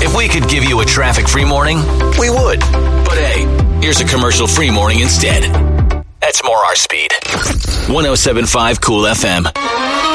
If we could give you a traffic-free morning, we would. But hey, here's a commercial-free morning instead. That's more our speed. 107.5 Cool FM.